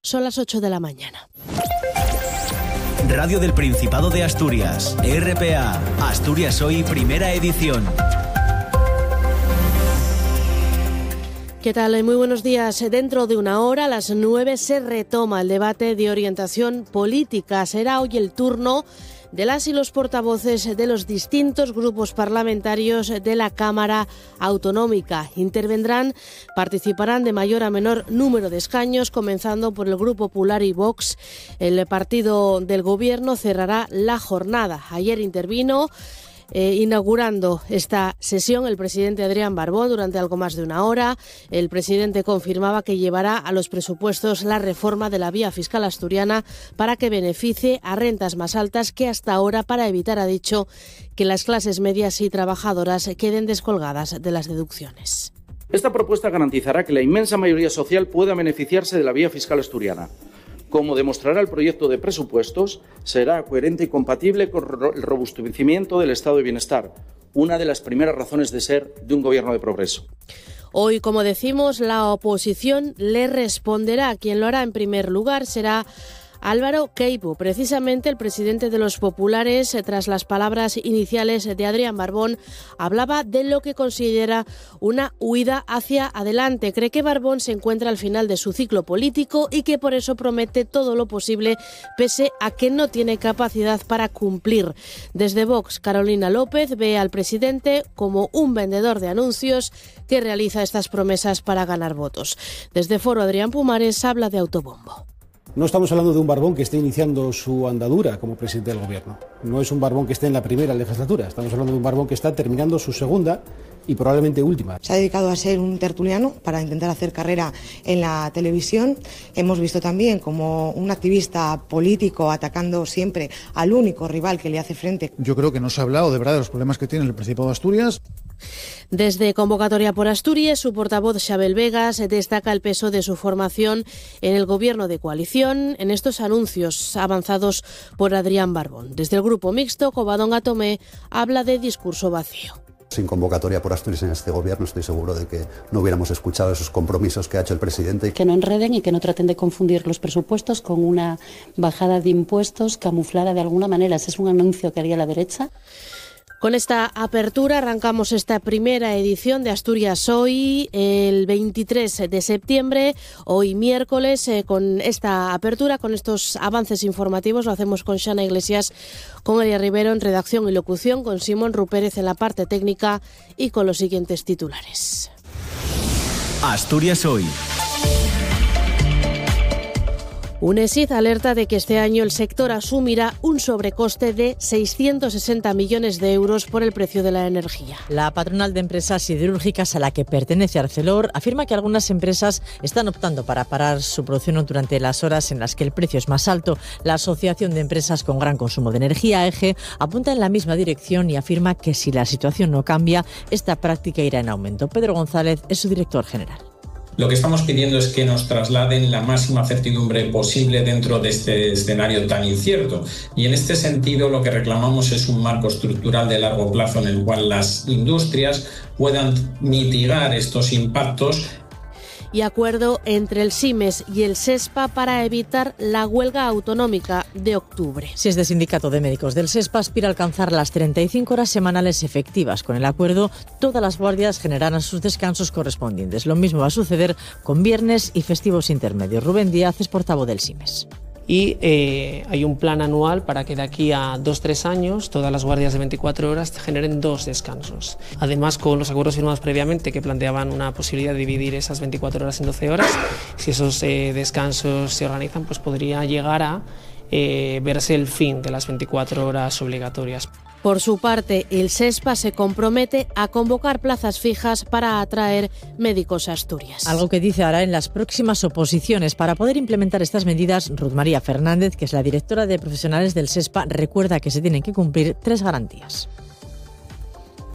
Son las 8 de la mañana. Radio del Principado de Asturias, RPA, Asturias Hoy, primera edición. ¿Qué tal? Muy buenos días. Dentro de una hora, a las 9, se retoma el debate de orientación política. Será hoy el turno de las y los portavoces de los distintos grupos parlamentarios de la Cámara Autonómica. Participarán de mayor a menor número de escaños, comenzando por el Grupo Popular y Vox. El partido del Gobierno cerrará la jornada. Ayer intervino inaugurando esta sesión el presidente Adrián Barbón durante algo más de una hora. El presidente confirmaba que llevará a los presupuestos la reforma de la vía fiscal asturiana para que beneficie a rentas más altas que hasta ahora, para evitar, ha dicho, que las clases medias y trabajadoras queden descolgadas de las deducciones. Esta propuesta garantizará que la inmensa mayoría social pueda beneficiarse de la vía fiscal asturiana. Como demostrará el proyecto de presupuestos, será coherente y compatible con el robustecimiento del estado de bienestar, una de las primeras razones de ser de un gobierno de progreso. Hoy, como decimos, la oposición le responderá. Quien lo hará en primer lugar será Álvaro Queipo, precisamente el presidente de los populares. Tras las palabras iniciales de Adrián Barbón, hablaba de lo que considera una huida hacia adelante. Cree que Barbón se encuentra al final de su ciclo político y que por eso promete todo lo posible, pese a que no tiene capacidad para cumplir. Desde Vox, Carolina López ve al presidente como un vendedor de anuncios que realiza estas promesas para ganar votos. Desde Foro, Adrián Pumares habla de autobombo. No estamos hablando de un Barbón que esté iniciando su andadura como presidente del Gobierno. No es un Barbón que esté en la primera legislatura. Estamos hablando de un Barbón que está terminando su segunda y probablemente última. Se ha dedicado a ser un tertuliano para intentar hacer carrera en la televisión. Hemos visto también como un activista político atacando siempre al único rival que le hace frente. Yo creo que no se ha hablado de verdad de los problemas que tiene el Principado de Asturias. Desde Convocatoria por Asturias, su portavoz Xabel Vegas destaca el peso de su formación en el gobierno de coalición en estos anuncios avanzados por Adrián Barbón. Desde el grupo mixto, Covadonga Tomé habla de discurso vacío. Sin Convocatoria por Asturias en este gobierno, estoy seguro de que no hubiéramos escuchado esos compromisos que ha hecho el presidente. Que no enreden y que no traten de confundir los presupuestos con una bajada de impuestos camuflada de alguna manera. Ese es un anuncio que haría la derecha. Con esta apertura arrancamos esta primera edición de Asturias Hoy, el 23 de septiembre, hoy miércoles. Con esta apertura, con estos avances informativos, lo hacemos con Xana Iglesias, con Elia Rivero en redacción y locución, con Simón Rupérez en la parte técnica y con los siguientes titulares. Asturias Hoy. UNESID alerta de que este año el sector asumirá un sobrecoste de 660 millones de euros por el precio de la energía. La patronal de empresas siderúrgicas, a la que pertenece Arcelor, afirma que algunas empresas están optando para parar su producción durante las horas en las que el precio es más alto. La Asociación de Empresas con Gran Consumo de Energía, EGE, apunta en la misma dirección y afirma que si la situación no cambia, esta práctica irá en aumento. Pedro González es su director general. Lo que estamos pidiendo es que nos trasladen la máxima certidumbre posible dentro de este escenario tan incierto. Y en este sentido lo que reclamamos es un marco estructural de largo plazo en el cual las industrias puedan mitigar estos impactos. Y acuerdo entre el SIMES y el SESPA para evitar la huelga autonómica de octubre. Si es de Sindicato de Médicos del SESPA, aspira a alcanzar las 35 horas semanales efectivas. Con el acuerdo, todas las guardias generarán sus descansos correspondientes. Lo mismo va a suceder con viernes y festivos intermedios. Rubén Díaz es portavoz del SIMES. Y hay un plan anual para que de aquí a 2-3 años todas las guardias de 24 horas generen 2 descansos. Además, con los acuerdos firmados previamente que planteaban una posibilidad de dividir esas 24 horas en 12 horas, si esos descansos se organizan, pues podría llegar a verse el fin de las 24 horas obligatorias. Por su parte, el SESPA se compromete a convocar plazas fijas para atraer médicos a Asturias. Algo que dice hará en las próximas oposiciones. Para poder implementar estas medidas, Ruth María Fernández, que es la directora de profesionales del SESPA, recuerda que se tienen que cumplir 3 garantías.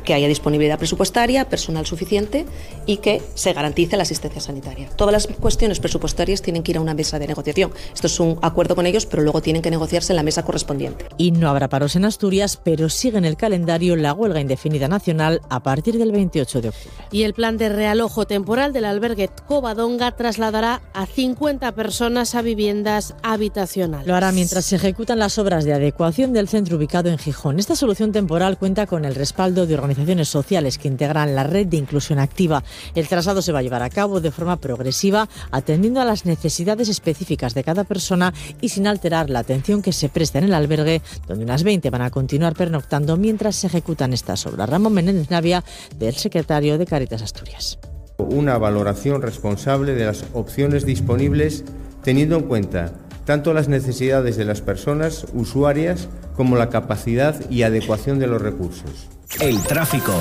que haya disponibilidad presupuestaria, personal suficiente y que se garantice la asistencia sanitaria. Todas las cuestiones presupuestarias tienen que ir a una mesa de negociación. Esto es un acuerdo con ellos, pero luego tienen que negociarse en la mesa correspondiente. Y no habrá paros en Asturias, pero sigue en el calendario la huelga indefinida nacional a partir del 28 de octubre. Y el plan de realojo temporal del albergue Covadonga trasladará a 50 personas a viviendas habitacionales. Lo hará mientras se ejecutan las obras de adecuación del centro ubicado en Gijón. Esta solución temporal cuenta con el respaldo de organizaciones sociales que integran la red de inclusión activa. El traslado se va a llevar a cabo de forma progresiva, atendiendo a las necesidades específicas de cada persona y sin alterar la atención que se presta en el albergue, donde unas 20 van a continuar pernoctando mientras se ejecutan estas obras. Ramón Menéndez Navia, del secretario de Cáritas Asturias. Una valoración responsable de las opciones disponibles, teniendo en cuenta tanto las necesidades de las personas usuarias como la capacidad y adecuación de los recursos. El tráfico.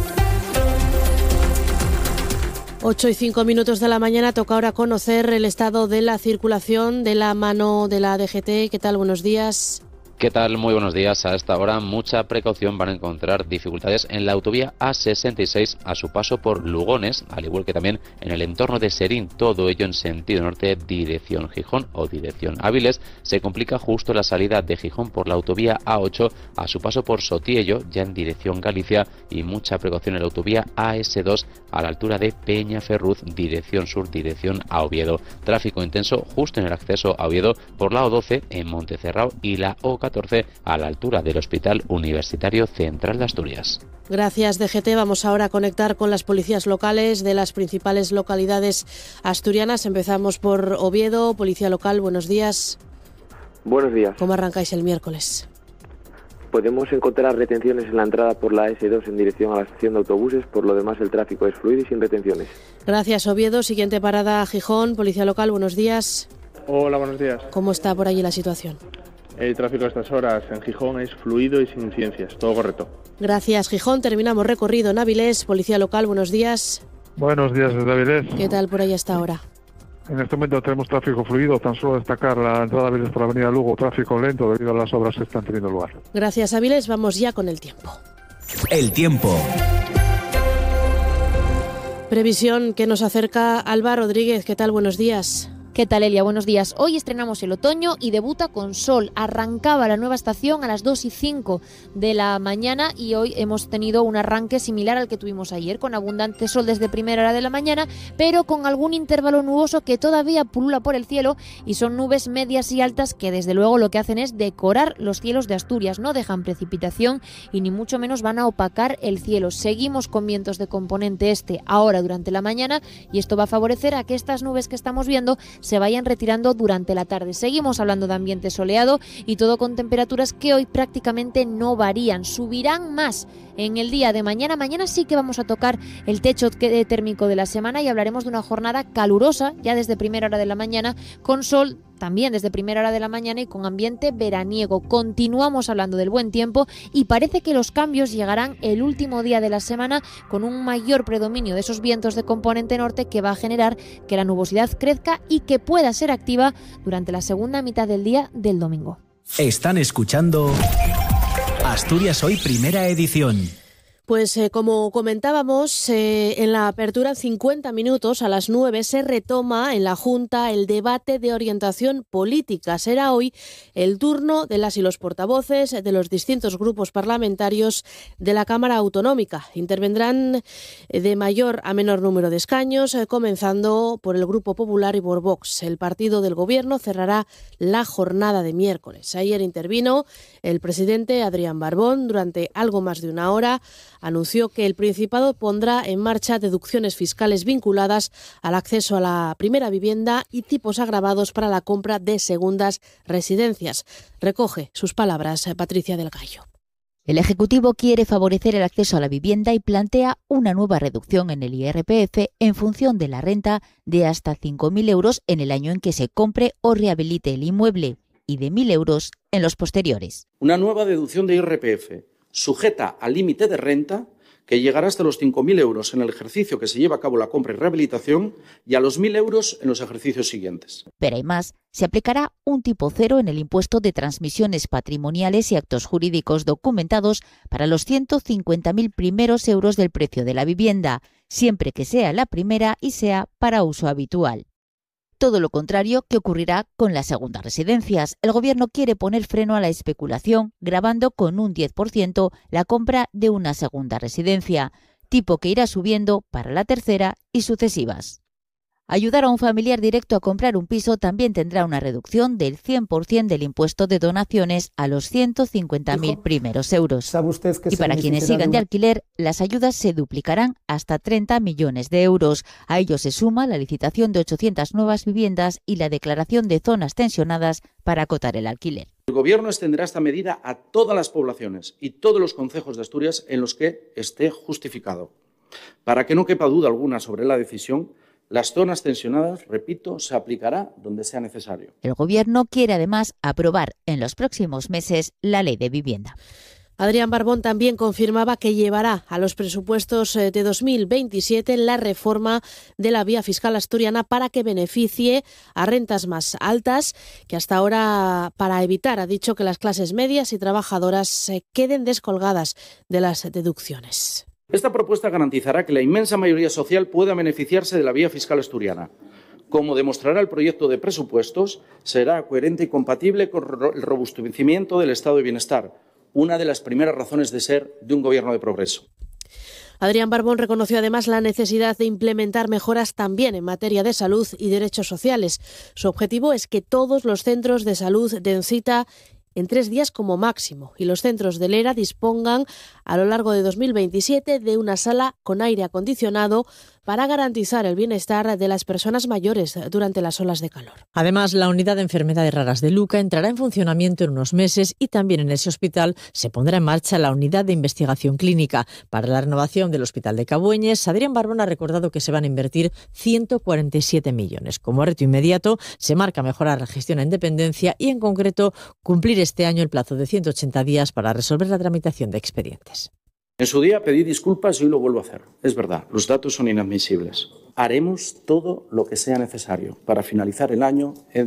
8:05 de la mañana, toca ahora conocer el estado de la circulación de la mano de la DGT. ¿Qué tal? Buenos días. ¿Qué tal? Muy buenos días. A esta hora mucha precaución, van a encontrar dificultades en la autovía A66 a su paso por Lugones, al igual que también en el entorno de Serín, todo ello en sentido norte, dirección Gijón o dirección Áviles. Se complica justo la salida de Gijón por la autovía A8 a su paso por Sotiello, ya en dirección Galicia, y mucha precaución en la autovía AS2 a la altura de Peñaferruz, dirección sur, dirección a Oviedo. Tráfico intenso justo en el acceso a Oviedo por la O12 en Montecerrao y la O14 a la altura del Hospital Universitario Central de Asturias. Gracias, DGT. Vamos ahora a conectar con las policías locales de las principales localidades asturianas. Empezamos por Oviedo. Policía local, buenos días. Buenos días. ¿Cómo arrancáis el miércoles? Podemos encontrar retenciones en la entrada por la S2 en dirección a la estación de autobuses. Por lo demás, el tráfico es fluido y sin retenciones. Gracias, Oviedo. Siguiente parada, Gijón. Policía local, buenos días. Hola, buenos días. ¿Cómo está por allí la situación? El tráfico a estas horas en Gijón es fluido y sin incidencias, todo correcto. Gracias, Gijón. Terminamos recorrido en Áviles. Policía local, buenos días. Buenos días desde Áviles. ¿Qué tal por ahí hasta ahora? En este momento tenemos tráfico fluido, tan solo destacar la entrada a Áviles por la avenida Lugo, tráfico lento debido a las obras que están teniendo lugar. Gracias, Áviles. Vamos ya con el tiempo. El tiempo. Previsión que nos acerca Alba Rodríguez. ¿Qué tal? Buenos días. ¿Qué tal, Elia? Buenos días. Hoy estrenamos el otoño y debuta con sol. Arrancaba la nueva estación a las 2:05 de la mañana y hoy hemos tenido un arranque similar al que tuvimos ayer, con abundante sol desde primera hora de la mañana, pero con algún intervalo nuboso que todavía pulula por el cielo, y son nubes medias y altas que desde luego lo que hacen es decorar los cielos de Asturias. No dejan precipitación y ni mucho menos van a opacar el cielo. Seguimos con vientos de componente este ahora durante la mañana, y esto va a favorecer a que estas nubes que estamos viendo se vayan retirando durante la tarde. Seguimos hablando de ambiente soleado y todo con temperaturas que hoy prácticamente no varían. Subirán más en el día de mañana. Mañana sí que vamos a tocar el techo térmico de la semana y hablaremos de una jornada calurosa ya desde primera hora de la mañana, con sol también desde primera hora de la mañana y con ambiente veraniego. Continuamos hablando del buen tiempo y parece que los cambios llegarán el último día de la semana, con un mayor predominio de esos vientos de componente norte que va a generar que la nubosidad crezca y que pueda ser activa durante la segunda mitad del día del domingo. Están escuchando Asturias Hoy, primera edición. Pues como comentábamos, en la apertura en 50 minutos a las 9 se retoma en la Junta el debate de orientación política. Será hoy el turno de las y los portavoces de los distintos grupos parlamentarios de la Cámara Autonómica. Intervendrán de mayor a menor número de escaños, comenzando por el Grupo Popular y por Vox. El partido del Gobierno cerrará la jornada de miércoles. Ayer intervino el presidente Adrián Barbón durante algo más de una hora. Anunció que el Principado pondrá en marcha deducciones fiscales vinculadas al acceso a la primera vivienda y tipos agravados para la compra de segundas residencias. Recoge sus palabras Patricia del Gallo. El Ejecutivo quiere favorecer el acceso a la vivienda y plantea una nueva reducción en el IRPF en función de la renta de hasta 5.000 euros en el año en que se compre o rehabilite el inmueble y de 1.000 euros en los posteriores. Una nueva deducción de IRPF sujeta al límite de renta que llegará hasta los 5.000 euros en el ejercicio que se lleva a cabo la compra y rehabilitación y a los 1.000 euros en los ejercicios siguientes. Pero hay más. Se aplicará un tipo cero en el impuesto de transmisiones patrimoniales y actos jurídicos documentados para los 150.000 primeros euros del precio de la vivienda, siempre que sea la primera y sea para uso habitual. Todo lo contrario que ocurrirá con las segundas residencias. El Gobierno quiere poner freno a la especulación, gravando con un 10% la compra de una segunda residencia, tipo que irá subiendo para la tercera y sucesivas. Ayudar a un familiar directo a comprar un piso también tendrá una reducción del 100% del impuesto de donaciones a los 150.000 primeros euros. Y para quienes sigan de alquiler, las ayudas se duplicarán hasta 30 millones de euros. A ello se suma la licitación de 800 nuevas viviendas y la declaración de zonas tensionadas para acotar el alquiler. El Gobierno extenderá esta medida a todas las poblaciones y todos los concejos de Asturias en los que esté justificado. Para que no quepa duda alguna sobre la decisión, las zonas tensionadas, repito, se aplicará donde sea necesario. El Gobierno quiere además aprobar en los próximos meses la Ley de Vivienda. Adrián Barbón también confirmaba que llevará a los presupuestos de 2027 la reforma de la vía fiscal asturiana para que beneficie a rentas más altas que hasta ahora, para evitar, ha dicho, que las clases medias y trabajadoras se queden descolgadas de las deducciones. Esta propuesta garantizará que la inmensa mayoría social pueda beneficiarse de la vía fiscal asturiana. Como demostrará el proyecto de presupuestos, será coherente y compatible con el robustecimiento del estado de bienestar, una de las primeras razones de ser de un gobierno de progreso. Adrián Barbón reconoció además la necesidad de implementar mejoras también en materia de salud y derechos sociales. Su objetivo es que todos los centros de salud den cita en 3 días como máximo y los centros del ERA dispongan a lo largo de 2027 de una sala con aire acondicionado para garantizar el bienestar de las personas mayores durante las olas de calor. Además, la unidad de enfermedades raras de Luca entrará en funcionamiento en unos meses y también en ese hospital se pondrá en marcha la unidad de investigación clínica. Para la renovación del Hospital de Cabueñes, Adrián Barbón ha recordado que se van a invertir 147 millones. Como reto inmediato, se marca mejorar la gestión en dependencia y, en concreto, cumplir este año el plazo de 180 días para resolver la tramitación de expedientes. En su día pedí disculpas y hoy lo vuelvo a hacer. Es verdad, los datos son inadmisibles. Haremos todo lo que sea necesario para finalizar el año en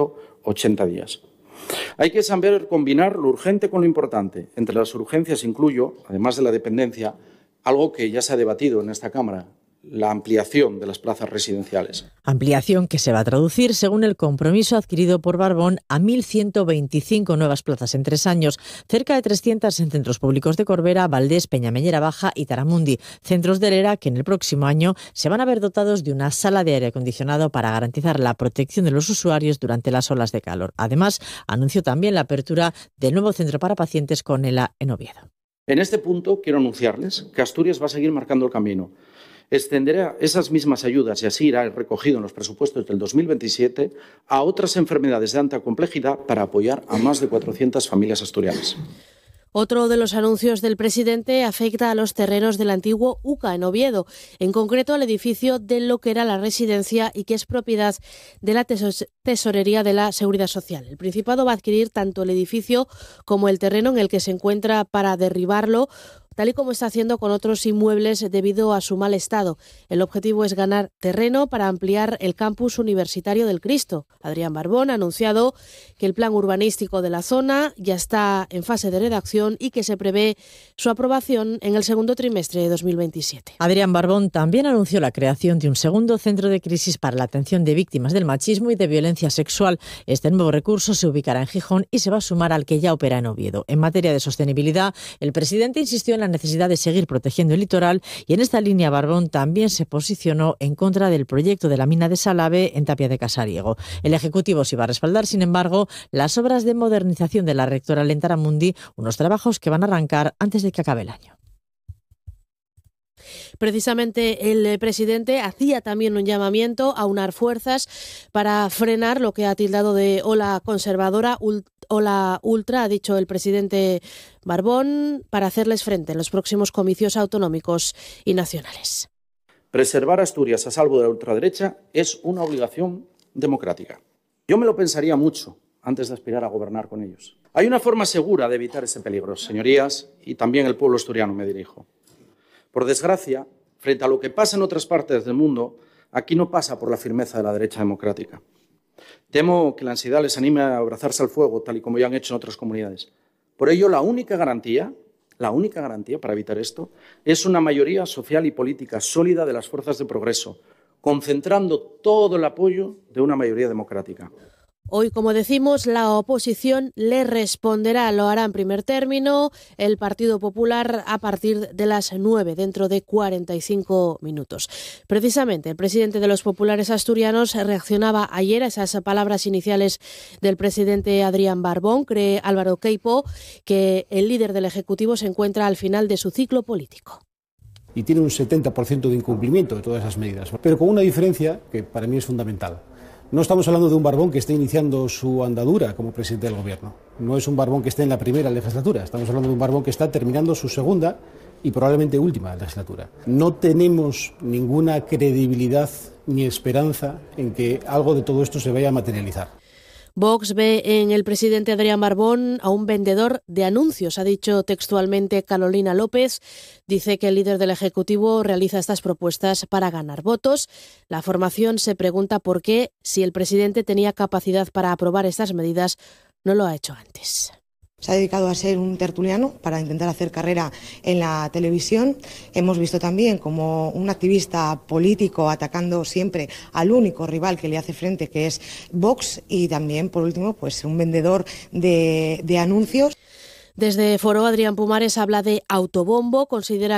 180 días. Hay que saber combinar lo urgente con lo importante. Entre las urgencias incluyo, además de la dependencia, algo que ya se ha debatido en esta Cámara, la ampliación de las plazas residenciales. Ampliación que se va a traducir, según el compromiso adquirido por Barbón, a 1.125 nuevas plazas en 3 años, cerca de 300 en centros públicos de Corbera, Valdés, Peñamellera Baja y Taramundi, centros del ERA que en el próximo año se van a ver dotados de una sala de aire acondicionado para garantizar la protección de los usuarios durante las olas de calor. Además, anunció también la apertura del nuevo centro para pacientes con ELA en Oviedo. En este punto quiero anunciarles que Asturias va a seguir marcando el camino. Extenderá esas mismas ayudas y así irá recogido en los presupuestos del 2027 a otras enfermedades de alta complejidad para apoyar a más de 400 familias asturianas. Otro de los anuncios del presidente afecta a los terrenos del antiguo UCA en Oviedo, en concreto al edificio de lo que era la residencia y que es propiedad de la Tesorería de la Seguridad Social. El Principado va a adquirir tanto el edificio como el terreno en el que se encuentra para derribarlo, tal y como está haciendo con otros inmuebles debido a su mal estado. El objetivo es ganar terreno para ampliar el campus universitario del Cristo. Adrián Barbón ha anunciado que el plan urbanístico de la zona ya está en fase de redacción y que se prevé su aprobación en el segundo trimestre de 2027. Adrián Barbón también anunció la creación de un segundo centro de crisis para la atención de víctimas del machismo y de violencia sexual. Este nuevo recurso se ubicará en Gijón y se va a sumar al que ya opera en Oviedo. En materia de sostenibilidad, el presidente insistió en la necesidad de seguir protegiendo el litoral y en esta línea Barbón también se posicionó en contra del proyecto de la mina de Salave en Tapia de Casariego. El Ejecutivo se iba a respaldar, sin embargo, las obras de modernización de la rectoral en Taramundi, unos trabajos que van a arrancar antes de que acabe el año. Precisamente el presidente hacía también un llamamiento a unar fuerzas para frenar lo que ha tildado de ola conservadora, ola ultra, ha dicho el presidente Barbón, para hacerles frente en los próximos comicios autonómicos y nacionales. Preservar Asturias a salvo de la ultraderecha es una obligación democrática. Yo me lo pensaría mucho antes de aspirar a gobernar con ellos. Hay una forma segura de evitar ese peligro, señorías, y también el pueblo asturiano me dirijo. Por desgracia, frente a lo que pasa en otras partes del mundo, aquí no pasa por la firmeza de la derecha democrática. Temo que la ansiedad les anime a abrazarse al fuego, tal y como ya han hecho en otras comunidades. Por ello, la única garantía para evitar esto es una mayoría social y política sólida de las fuerzas de progreso, concentrando todo el apoyo de una mayoría democrática. Hoy, como decimos, la oposición le responderá. Lo hará en primer término el Partido Popular a partir de las 9, dentro de 45 minutos. Precisamente, el presidente de los populares asturianos reaccionaba ayer a esas palabras iniciales del presidente Adrián Barbón. Cree Álvaro Queipo que el líder del Ejecutivo se encuentra al final de su ciclo político. Y tiene un 70% de incumplimiento de todas esas medidas, pero con una diferencia que para mí es fundamental. No estamos hablando de un Barbón que esté iniciando su andadura como presidente del Gobierno. No es un Barbón que esté en la primera legislatura. Estamos hablando de un Barbón que está terminando su segunda y probablemente última legislatura. No tenemos ninguna credibilidad ni esperanza en que algo de todo esto se vaya a materializar. Vox ve en el presidente Adrián Barbón a un vendedor de anuncios, ha dicho textualmente Carolina López. Dice que el líder del Ejecutivo realiza estas propuestas para ganar votos. La formación se pregunta por qué, si el presidente tenía capacidad para aprobar estas medidas, no lo ha hecho antes. Se ha dedicado a ser un tertuliano para intentar hacer carrera en la televisión. Hemos visto también como un activista político atacando siempre al único rival que le hace frente, que es Vox, y también, por último, pues un vendedor de anuncios. Desde Foro, Adrián Pumares habla de autobombo, considera